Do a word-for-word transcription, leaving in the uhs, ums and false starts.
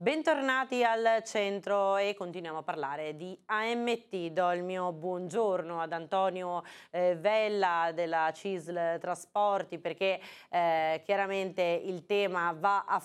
Bentornati al centro e continuiamo a parlare di A M T. Do il mio buongiorno ad Antonio eh, Vella della C I S L Trasporti perché eh, chiaramente il tema va a